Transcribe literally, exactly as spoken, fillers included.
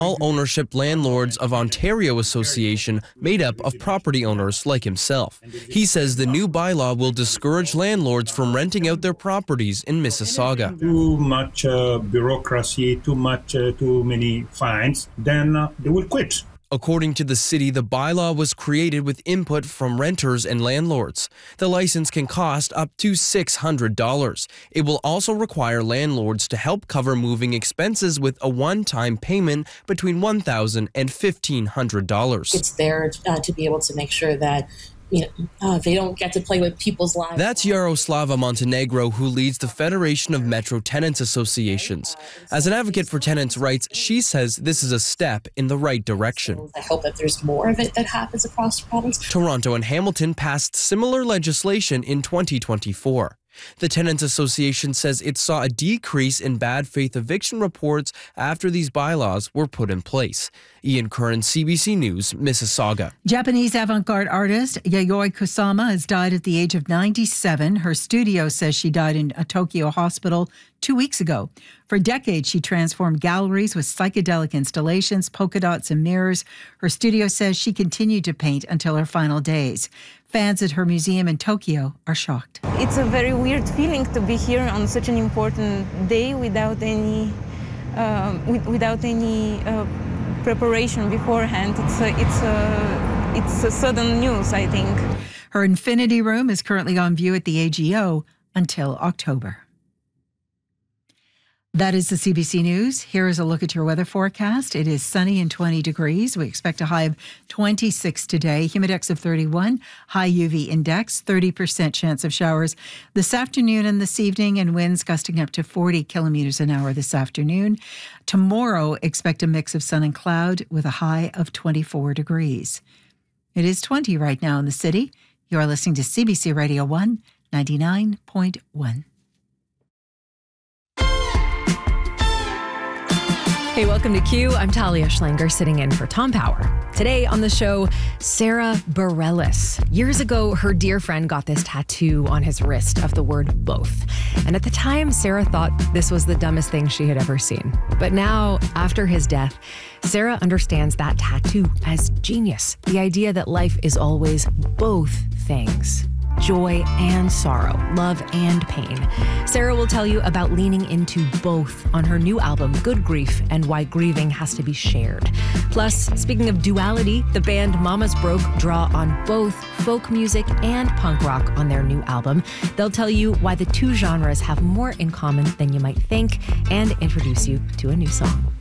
All Ownership Landlords of Ontario Association, made up of property owners like himself. He says the new bylaw will discourage landlords from renting out their properties in Mississauga. Too much uh, bureaucracy, too much, uh, too many fines, then uh, they will quit. According to the city, the bylaw was created with input from renters and landlords. The license can cost up to six hundred dollars. It will also require landlords to help cover moving expenses with a one-time payment between one thousand dollars and fifteen hundred dollars. It's there uh, to be able to make sure that You know, uh, they don't get to play with people's lives. That's Yaroslava Montenegro, who leads the Federation of Metro Tenants Associations. As an advocate for tenants' rights, she says this is a step in the right direction. I hope that there's more of it that happens across the province. Toronto and Hamilton passed similar legislation in twenty twenty-four. The Tenants Association says it saw a decrease in bad faith eviction reports after these bylaws were put in place. Ian Curran, C B C News, Mississauga. Japanese avant-garde artist Yayoi Kusama has died at the age of ninety-seven. Her studio says she died in a Tokyo hospital two weeks ago. For decades, she transformed galleries with psychedelic installations, polka dots and mirrors. Her studio says she continued to paint until her final days. Fans at her museum in Tokyo are shocked. It's a very weird feeling to be here on such an important day without any, uh, with, without any uh, preparation beforehand. It's a, it's a, it's a sudden news, I think. Her Infinity Room is currently on view at the A G O until October. That is the C B C News. Here is a look at your weather forecast. It is sunny and twenty degrees. We expect a high of twenty-six today, humidex of thirty-one, high U V index, thirty percent chance of showers this afternoon and this evening, and winds gusting up to forty kilometers an hour this afternoon. Tomorrow, expect a mix of sun and cloud with a high of twenty-four degrees. It is twenty right now in the city. You are listening to C B C Radio one, ninety-nine point one. Hey, welcome to Q. I'm Talia Schlanger, sitting in for Tom Power. Today on the show, Sarah Bareilles. Years ago, her dear friend got this tattoo on his wrist of the word both. And at the time, Sarah thought this was the dumbest thing she had ever seen. But now, after his death, Sarah understands that tattoo as genius. The idea that life is always both things. Joy and sorrow, love and pain. Sarah will tell you about leaning into both on her new album, Good Grief, and why grieving has to be shared. Plus, speaking of duality, the band Mamas Broke draw on both folk music and punk rock on their new album. They'll tell you why the two genres have more in common than you might think and introduce you to a new song.